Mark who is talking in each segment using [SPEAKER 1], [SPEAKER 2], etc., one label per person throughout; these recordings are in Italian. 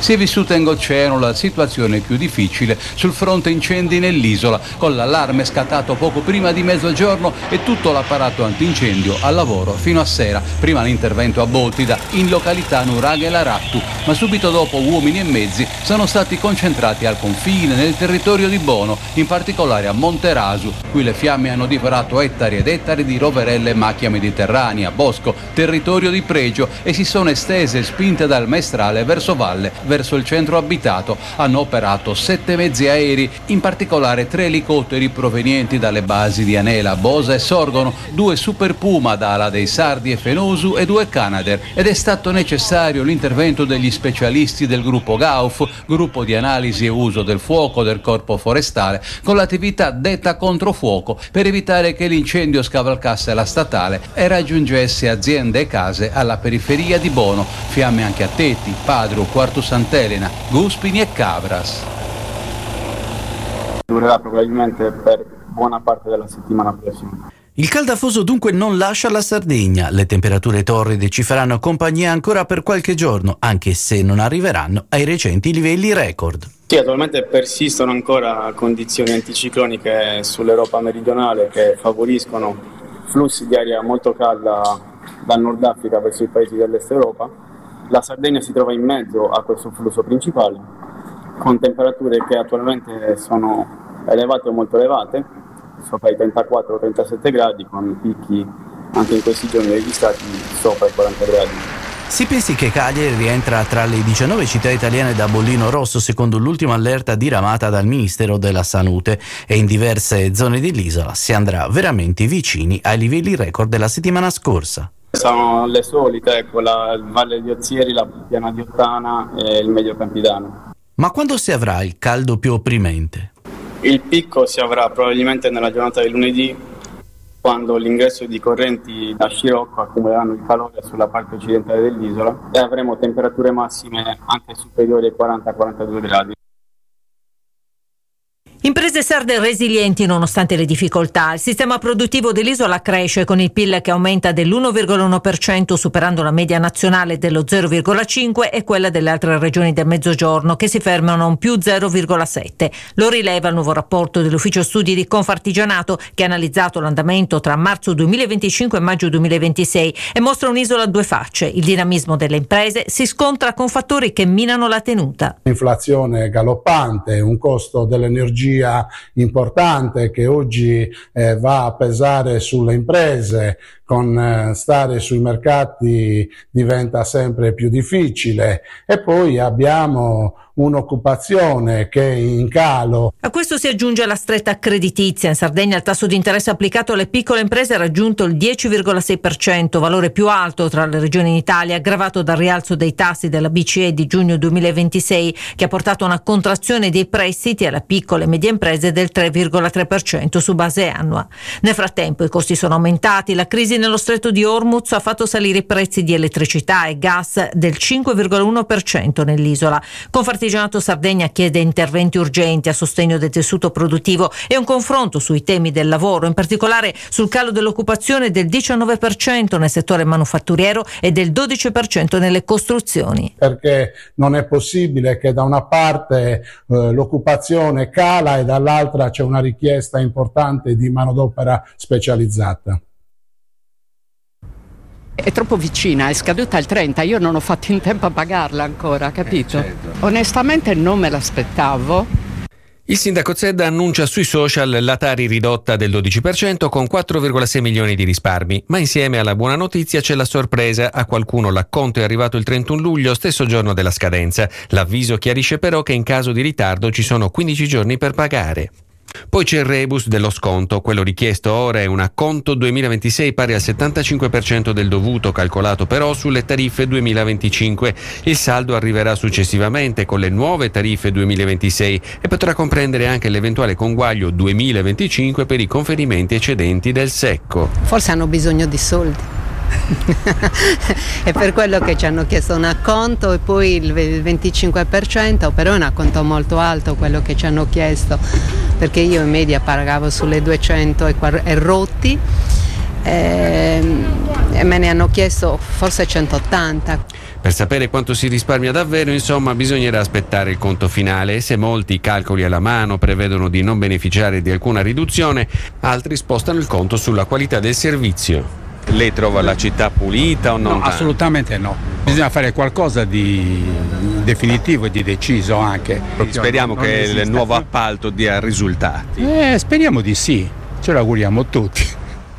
[SPEAKER 1] Si è vissuta in Gocceno la situazione più difficile sul fronte incendi nell'isola, con l'allarme scattato poco prima di mezzogiorno e tutto l'apparato antincendio al lavoro fino a sera, prima l'intervento a Boltida, in località Nuraghe Larattu, ma subito dopo uomini e mezzi sono stati concentrati al confine, nel territorio di Bono, in particolare a Monterasu. Qui le fiamme hanno divorato ettari ed ettari di roverelle e macchia mediterranea, bosco, territorio di pregio, e si sono estese spinte dal maestrale verso valle, verso il centro abitato. Hanno operato 7 mezzi aerei, in particolare 3 elicotteri provenienti dalle basi di Anela, Bosa e Sorgono, 2 Super Puma da Ala dei Sardi e Fenosu e 2 Canadair, ed è stato necessario l'intervento degli specialisti del gruppo GAUF, gruppo di analisi e uso del fuoco del Corpo Forestale, con l'attività detta controfuoco, per evitare che l'incendio scavalcasse la statale e raggiungesse aziende e case alla periferia di Bono. Fiamme anche a Teti, Padru, Quartu Sant'Elena, Guspini e Cabras.
[SPEAKER 2] Durerà probabilmente per buona parte della settimana prossima.
[SPEAKER 3] Il caldafoso dunque non lascia la Sardegna. Le temperature torride ci faranno compagnia ancora per qualche giorno, anche se non arriveranno ai recenti livelli record.
[SPEAKER 2] Sì, attualmente persistono ancora condizioni anticicloniche sull'Europa meridionale che favoriscono flussi di aria molto calda dal Nord Africa verso i paesi dell'Est Europa. La Sardegna si trova in mezzo a questo flusso principale, con temperature che attualmente sono elevate o molto elevate, sopra i 34-37 gradi, con picchi anche in questi giorni registrati sopra i 40 gradi.
[SPEAKER 3] Si pensi che Cagliari rientra tra le 19 città italiane da bollino rosso, secondo l'ultima allerta diramata dal Ministero della Salute, e in diverse zone dell'isola si andrà veramente vicini ai livelli record della settimana scorsa.
[SPEAKER 2] Sono le solite, ecco, la Valle di Ozieri, la Piana di Ottana e il Medio Campidano.
[SPEAKER 3] Ma quando si avrà il caldo più opprimente?
[SPEAKER 2] Il picco si avrà probabilmente nella giornata di lunedì, quando l'ingresso di correnti da scirocco accumuleranno il calore sulla parte occidentale dell'isola e avremo temperature massime anche superiori ai 40-42 gradi.
[SPEAKER 4] Imprese sarde resilienti nonostante le difficoltà. Il sistema produttivo dell'isola cresce, con il PIL che aumenta dell'1,1%, superando la media nazionale dello 0,5% e quella delle altre regioni del Mezzogiorno, che si fermano a un più 0,7%. Lo rileva il nuovo rapporto dell'Ufficio Studi di Confartigianato, che ha analizzato l'andamento tra marzo 2025 e maggio 2026 e mostra un'isola a due facce. Il dinamismo delle imprese si scontra con fattori che minano la tenuta.
[SPEAKER 5] Inflazione galoppante, un costo dell'energia importante che oggi va a pesare sulle imprese, con stare sui mercati diventa sempre più difficile, e poi abbiamo un'occupazione che è in calo.
[SPEAKER 4] A questo si aggiunge la stretta creditizia. In Sardegna il tasso di interesse applicato alle piccole imprese ha raggiunto il 10,6%, valore più alto tra le regioni in Italia, aggravato dal rialzo dei tassi della BCE di giugno 2026, che ha portato a una contrazione dei prestiti alle piccole e medie imprese del 3,3% su base annua. Nel frattempo i costi sono aumentati. La crisi nello stretto di Hormuz ha fatto salire i prezzi di elettricità e gas del 5,1% nell'isola. Confartigianato Sardegna chiede interventi urgenti a sostegno del tessuto produttivo e un confronto sui temi del lavoro, in particolare sul calo dell'occupazione del 19% nel settore manufatturiero e del 12% nelle costruzioni.
[SPEAKER 5] Perché non è possibile che da una parte l'occupazione cala e dall'altra c'è una richiesta importante di manodopera specializzata.
[SPEAKER 6] È troppo vicina, è scaduta il 30, io non ho fatto in tempo a pagarla ancora, capito?
[SPEAKER 7] Certo.
[SPEAKER 6] Onestamente non me l'aspettavo.
[SPEAKER 7] Il sindaco Zedda annuncia sui social la Tari ridotta del 12% con 4,6 milioni di risparmi, ma insieme alla buona notizia c'è la sorpresa: a qualcuno l'acconto è arrivato il 31 luglio, stesso giorno della scadenza. L'avviso chiarisce però che in caso di ritardo ci sono 15 giorni per pagare. Poi c'è il rebus dello sconto. Quello richiesto ora è un acconto 2026 pari al 75% del dovuto, calcolato però sulle tariffe 2025. Il saldo arriverà successivamente con le nuove tariffe 2026 e potrà comprendere anche l'eventuale conguaglio 2025 per i conferimenti eccedenti del secco.
[SPEAKER 6] Forse hanno bisogno di soldi. È per quello che ci hanno chiesto un acconto e poi il 25%, però è un acconto molto alto quello che ci hanno chiesto, perché io in media pagavo sulle 200 e rotti e me ne hanno chiesto forse 180.
[SPEAKER 7] Per sapere quanto si risparmia davvero, insomma, bisognerà aspettare il conto finale. Se molti calcoli alla mano prevedono di non beneficiare di alcuna riduzione, altri spostano il conto sulla qualità del servizio. Lei trova la città pulita o non?
[SPEAKER 8] No, assolutamente no. Bisogna fare qualcosa di definitivo e di deciso anche.
[SPEAKER 7] Speriamo che il nuovo appalto dia risultati.
[SPEAKER 8] Speriamo di sì, ce lo auguriamo tutti.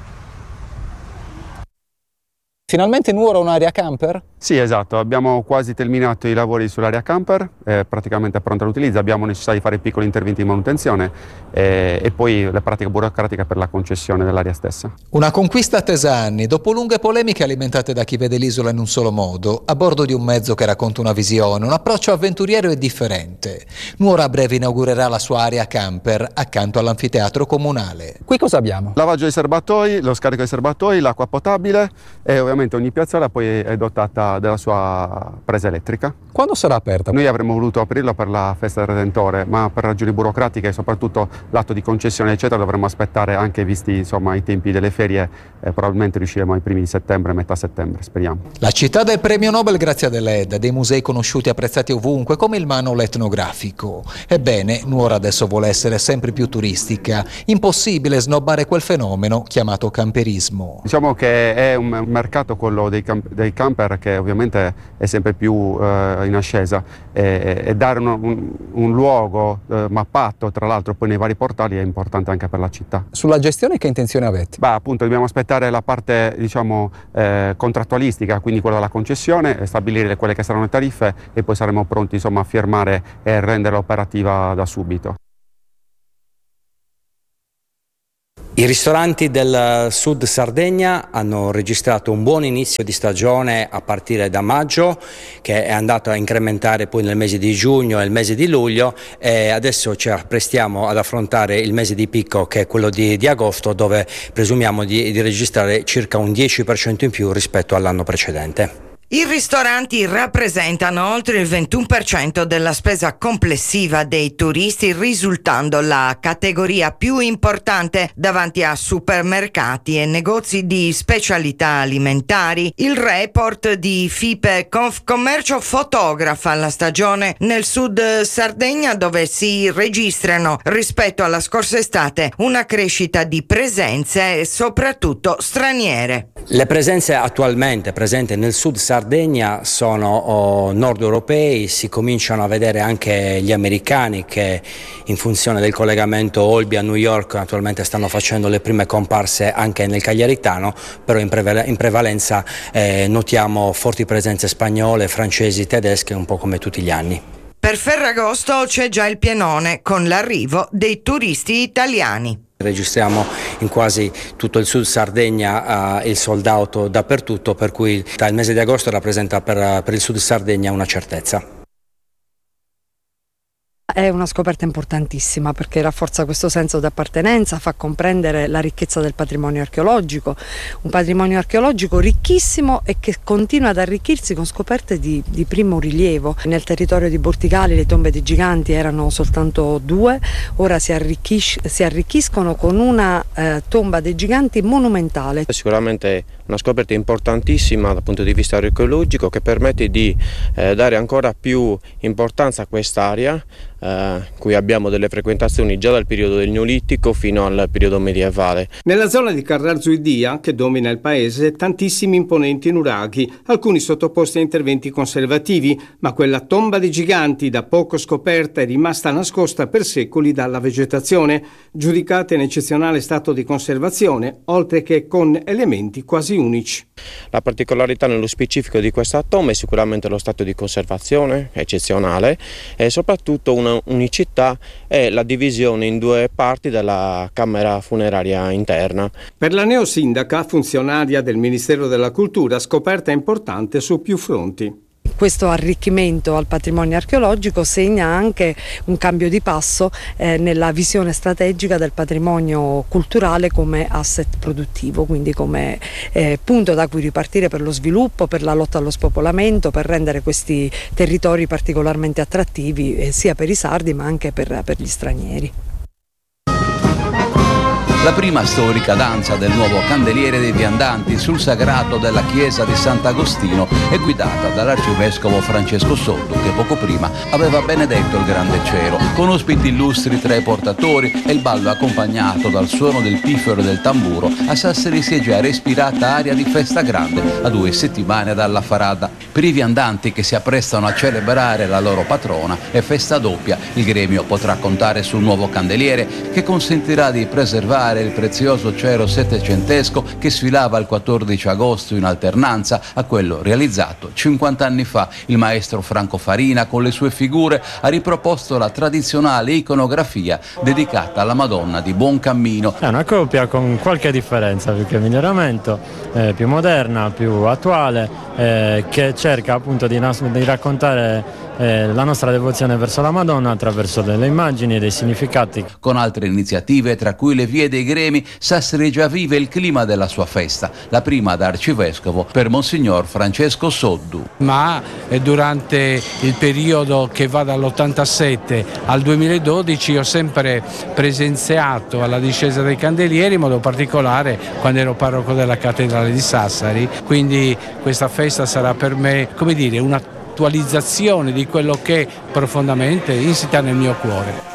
[SPEAKER 9] Finalmente Nuoro ha un'area camper?
[SPEAKER 10] Sì, esatto, abbiamo quasi terminato i lavori sull'area camper, praticamente pronta all'utilizzo, abbiamo necessità di fare piccoli interventi di manutenzione e poi le pratiche burocratiche per la concessione dell'area stessa.
[SPEAKER 9] Una conquista attesa anni, dopo lunghe polemiche alimentate da chi vede l'isola in un solo modo, a bordo di un mezzo che racconta una visione, un approccio avventuriero e differente. Nuoro a breve inaugurerà la sua area camper accanto all'anfiteatro comunale. Qui cosa abbiamo?
[SPEAKER 10] Lavaggio dei serbatoi, lo scarico dei serbatoi, l'acqua potabile e ovviamente ogni piazzola poi è dotata della sua presa elettrica.
[SPEAKER 9] Quando sarà aperta?
[SPEAKER 10] Noi avremmo voluto aprirla per la festa del Redentore, ma per ragioni burocratiche e soprattutto l'atto di concessione eccetera dovremmo aspettare, anche visti insomma i tempi delle ferie, probabilmente riusciremo ai primi di settembre, metà settembre, speriamo.
[SPEAKER 9] La città del premio Nobel grazie ad Eled, dei musei conosciuti e apprezzati ovunque come il Manol etnografico. Ebbene, Nuoro adesso vuole essere sempre più turistica, impossibile snobbare quel fenomeno chiamato camperismo.
[SPEAKER 10] Diciamo che è un mercato quello dei camper che ovviamente è sempre più in ascesa e dare un luogo mappato tra l'altro poi nei vari portali è importante anche per la città.
[SPEAKER 9] Sulla gestione che intenzione avete?
[SPEAKER 10] Appunto dobbiamo aspettare la parte diciamo contrattualistica, quindi quella della concessione, stabilire quelle che saranno le tariffe e poi saremo pronti insomma a firmare e renderla operativa da subito.
[SPEAKER 11] I ristoranti del Sud Sardegna hanno registrato un buon inizio di stagione a partire da maggio, che è andato a incrementare poi nel mese di giugno e il mese di luglio, e adesso ci apprestiamo ad affrontare il mese di picco, che è quello di agosto, dove presumiamo di registrare circa un 10% in più rispetto all'anno precedente.
[SPEAKER 12] I ristoranti rappresentano oltre il 21% della spesa complessiva dei turisti, risultando la categoria più importante davanti a supermercati e negozi di specialità alimentari. Il report di FIPE Confcommercio fotografa la stagione nel Sud Sardegna, dove si registrano rispetto alla scorsa estate una crescita di presenze, soprattutto straniere.
[SPEAKER 11] Le presenze attualmente presenti nel Sud Sardegna sono nord europei, si cominciano a vedere anche gli americani che in funzione del collegamento Olbia-New York attualmente stanno facendo le prime comparse anche nel Cagliaritano, però in prevalenza notiamo forti presenze spagnole, francesi, tedesche, un po' come tutti gli anni.
[SPEAKER 12] Per Ferragosto c'è già il pienone con l'arrivo dei turisti italiani.
[SPEAKER 11] Registriamo in quasi tutto il Sud Sardegna il sold out dappertutto, per cui il mese di agosto rappresenta per il Sud Sardegna una certezza.
[SPEAKER 13] È una scoperta importantissima perché rafforza questo senso di appartenenza, fa comprendere la ricchezza del patrimonio archeologico, un patrimonio archeologico ricchissimo e che continua ad arricchirsi con scoperte di primo rilievo. Nel territorio di Borticali le tombe dei giganti erano soltanto 2, ora si arricchiscono con una tomba dei giganti monumentale.
[SPEAKER 14] Sicuramente una scoperta importantissima dal punto di vista archeologico, che permette di dare ancora più importanza a quest'area, cui abbiamo delle frequentazioni già dal periodo del Neolitico fino al periodo medievale.
[SPEAKER 15] Nella zona di Carrarzuidia, che domina il paese, tantissimi imponenti nuraghi, alcuni sottoposti a interventi conservativi, ma quella tomba dei giganti da poco scoperta è rimasta nascosta per secoli dalla vegetazione, giudicata in eccezionale stato di conservazione, oltre che con elementi quasi unici.
[SPEAKER 14] La particolarità nello specifico di questa tomba è sicuramente lo stato di conservazione eccezionale e soprattutto una unicità è la divisione in 2 parti della camera funeraria interna.
[SPEAKER 15] Per la neosindaca, funzionaria del Ministero della Cultura, scoperta importante su più fronti.
[SPEAKER 13] Questo arricchimento al patrimonio archeologico segna anche un cambio di passo nella visione strategica del patrimonio culturale come asset produttivo, quindi come punto da cui ripartire per lo sviluppo, per la lotta allo spopolamento, per rendere questi territori particolarmente attrattivi sia per i sardi ma anche per gli stranieri.
[SPEAKER 1] La prima storica danza del nuovo candeliere dei viandanti sul sagrato della chiesa di Sant'Agostino è guidata dall'arcivescovo Francesco Soddu, che poco prima aveva benedetto il grande cielo, con ospiti illustri tra i portatori e il ballo accompagnato dal suono del piffero e del tamburo. A Sassari si è già respirata aria di festa grande a 2 settimane dalla Farada. Per i viandanti che si apprestano a celebrare la loro patrona è festa doppia. Il gremio potrà contare sul nuovo candeliere che consentirà di preservare il prezioso cero settecentesco che sfilava il 14 agosto in alternanza a quello realizzato 50 anni fa. Il maestro Franco Farina, con le sue figure, ha riproposto la tradizionale iconografia dedicata alla Madonna di Buoncammino.
[SPEAKER 16] È una coppia con qualche differenza, più che miglioramento, più moderna, più attuale, che cerca appunto di raccontare la nostra devozione verso la Madonna attraverso delle immagini e dei significati.
[SPEAKER 1] Con altre iniziative, tra cui le vie dei gremi, Sassari già vive il clima della sua festa, la prima da arcivescovo per Monsignor Francesco Soddu.
[SPEAKER 17] Ma durante il periodo che va dall'87 al 2012 ho sempre presenziato alla discesa dei candelieri, in modo particolare quando ero parroco della cattedrale di Sassari, quindi questa festa sarà per me, come dire, un'attualizzazione di quello che profondamente insita nel mio cuore.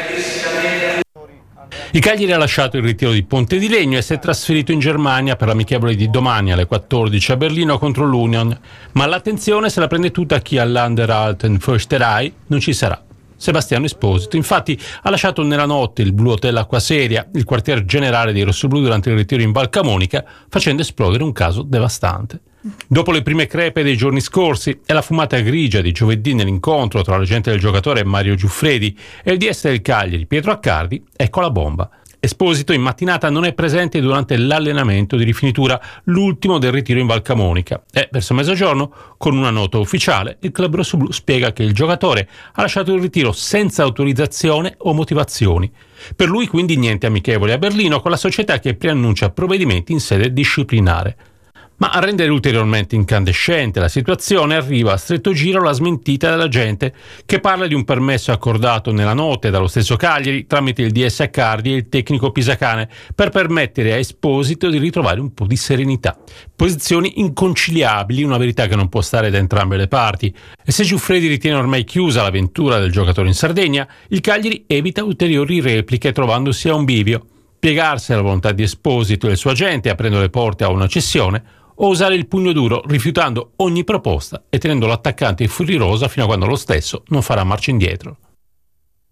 [SPEAKER 18] Il Cagliari ha lasciato il ritiro di Ponte di Legno e si è trasferito in Germania per l'amichevole di domani alle 14 a Berlino contro l'Union, ma l'attenzione se la prende tutta chi all'Anderhalten Försterei non ci sarà. Sebastiano Esposito, infatti, ha lasciato nella notte il Blue Hotel Acquaseria, il quartier generale dei rossoblù, durante il ritiro in Val Camonica, facendo esplodere un caso devastante. Dopo le prime crepe dei giorni scorsi e la fumata grigia di giovedì nell'incontro tra l'agente del giocatore Mario Giuffredi e il DS del Cagliari Pietro Accardi, ecco la bomba. Esposito in mattinata non è presente durante l'allenamento di rifinitura, l'ultimo del ritiro in Val Camonica, e verso mezzogiorno, con una nota ufficiale, il club rossoblù spiega che il giocatore ha lasciato il ritiro senza autorizzazione o motivazioni. Per lui quindi niente amichevole a Berlino, con la società che preannuncia provvedimenti in sede disciplinare. Ma a rendere ulteriormente incandescente la situazione arriva a stretto giro la smentita dell'agente, che parla di un permesso accordato nella notte dallo stesso Cagliari tramite il DS Accardi e il tecnico pisacane per permettere a Esposito di ritrovare un po' di serenità. Posizioni inconciliabili, una verità che non può stare da entrambe le parti. E se Giuffredi ritiene ormai chiusa l'avventura del giocatore in Sardegna, il Cagliari evita ulteriori repliche trovandosi a un bivio: piegarsi alla volontà di Esposito e del suo agente aprendo le porte a una cessione, o usare il pugno duro rifiutando ogni proposta e tenendo l'attaccante in fuori rosa fino a quando lo stesso non farà marcia indietro.